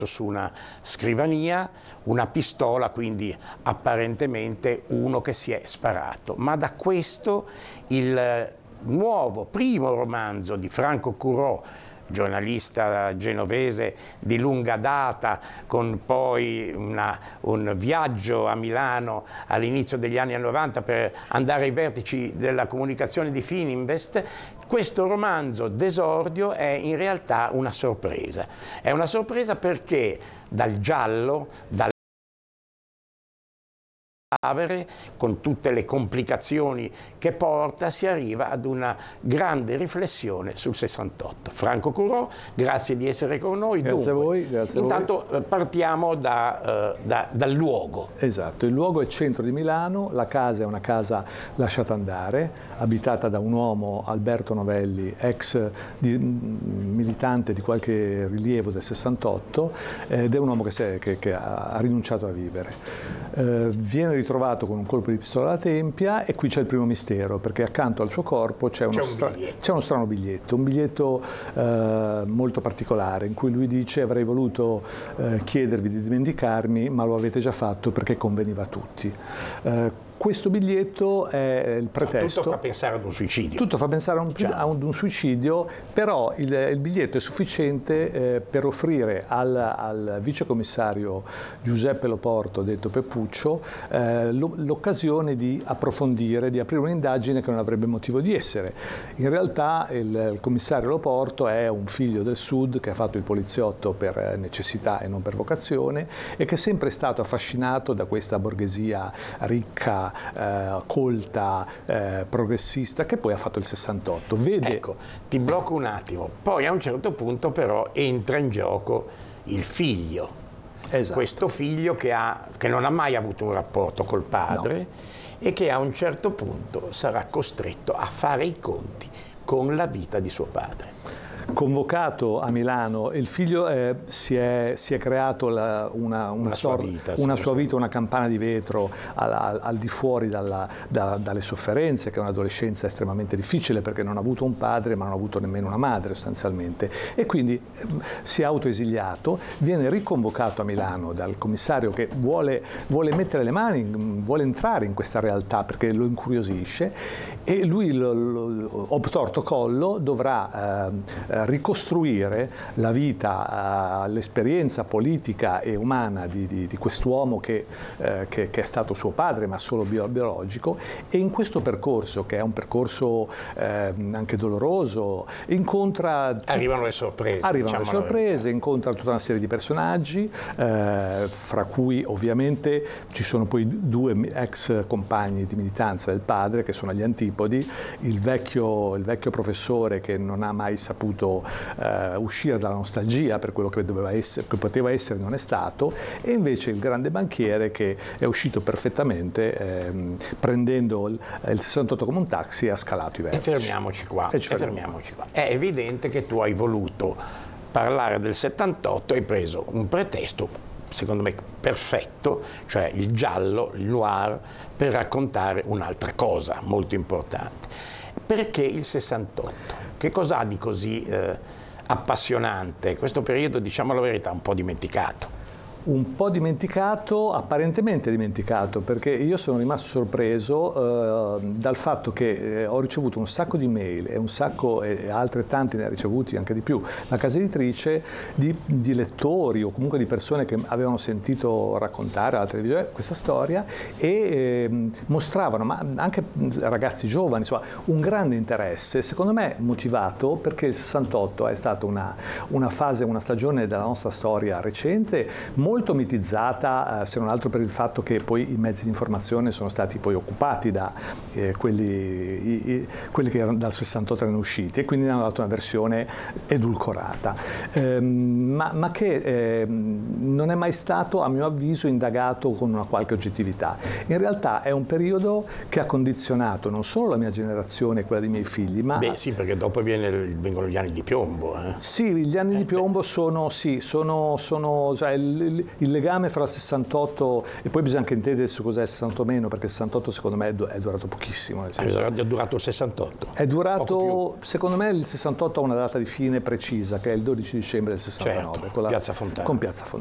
su una scrivania una pistola, quindi apparentemente uno che si è sparato. Ma da questo il nuovo primo romanzo di Franco Curò, giornalista genovese di lunga data, con poi un viaggio a Milano all'inizio degli anni 90 per andare ai vertici della comunicazione di Fininvest. Questo romanzo d'esordio è in realtà una sorpresa. È una sorpresa perché dal giallo, dal con tutte le complicazioni che porta, si arriva ad una grande riflessione sul 68. Franco Curò, grazie di essere con noi. Grazie a voi. Grazie intanto a voi. Partiamo dal luogo. Esatto, il luogo è il centro di Milano, la casa è una casa lasciata andare, abitata da un uomo, Alberto Novelli, ex militante di qualche rilievo del 68, ed è un uomo che ha rinunciato a vivere. Viene ritrovato con un colpo di pistola alla tempia e qui c'è il primo mistero, perché accanto al suo corpo c'è uno strano biglietto, un biglietto molto particolare in cui lui dice: avrei voluto chiedervi di dimenticarmi, ma lo avete già fatto perché conveniva a tutti. Questo biglietto è il pretesto. Tutto fa pensare ad un suicidio. Tutto fa pensare a un suicidio, però il biglietto è sufficiente per offrire al vicecommissario Giuseppe Loporto, detto Peppuccio, l'occasione di approfondire, di aprire un'indagine che non avrebbe motivo di essere. In realtà il commissario Loporto è un figlio del Sud che ha fatto il poliziotto per necessità e non per vocazione e che è sempre stato affascinato da questa borghesia ricca, colta, progressista, che poi ha fatto il 68. Vede... Ecco, ti blocco un attimo. Poi a un certo punto però entra in gioco il figlio. Esatto. Questo figlio che non ha mai avuto un rapporto col padre, no, e che a un certo punto sarà costretto a fare i conti con la vita di suo padre. Convocato a Milano, il figlio si è creato una sua vita, una campana di vetro al di fuori dalle sofferenze, che è un'adolescenza estremamente difficile perché non ha avuto un padre ma non ha avuto nemmeno una madre sostanzialmente, e quindi si è autoesiliato, viene riconvocato a Milano dal commissario che vuole mettere le mani, vuole entrare in questa realtà perché lo incuriosisce, e lui obtorto collo dovrà ricostruire la vita, l'esperienza politica e umana di quest'uomo che è stato suo padre ma solo biologico, e in questo percorso, che è un percorso anche doloroso, arrivano le sorprese, incontra tutta una serie di personaggi, fra cui ovviamente ci sono poi due ex compagni di militanza del padre che sono agli antipodi, il vecchio professore che non ha mai saputo uscire dalla nostalgia per quello che poteva essere, non è stato, e invece il grande banchiere che è uscito perfettamente prendendo il 68 come un taxi e ha scalato i vertici. E fermiamoci qua. È evidente che tu hai voluto parlare del 78 e hai preso un pretesto, secondo me perfetto, cioè il giallo, il noir, per raccontare un'altra cosa molto importante. Perché il 68? Che cosa ha di così appassionante? Questo periodo, diciamo la verità, un po' dimenticato. Un po' dimenticato, apparentemente dimenticato, perché io sono rimasto sorpreso dal fatto che ho ricevuto un sacco di mail e altrettanti ne ha ricevuti, anche di più, la casa editrice, di lettori o comunque di persone che avevano sentito raccontare alla televisione questa storia e mostravano, ma anche ragazzi giovani, insomma, un grande interesse, secondo me motivato perché il 68 è stata una fase, una stagione della nostra storia recente, molto mitizzata, se non altro per il fatto che poi i mezzi di informazione sono stati poi occupati da quelli che erano dal 68 erano usciti, e quindi hanno dato una versione edulcorata, ma che non è mai stato, a mio avviso, indagato con una qualche oggettività. In realtà è un periodo che ha condizionato non solo la mia generazione e quella dei miei figli, ma... Beh sì, perché dopo vengono gli anni di piombo. Sì, gli anni di piombo sono cioè, il legame fra il 68 e poi bisogna anche intendere su cos'è il 68 meno, perché il 68 secondo me è durato pochissimo. È durato il 68? È durato, secondo me il 68 ha una data di fine precisa, che è il 12 dicembre del 69. Certo, Piazza Fontana. Con Piazza Fontana.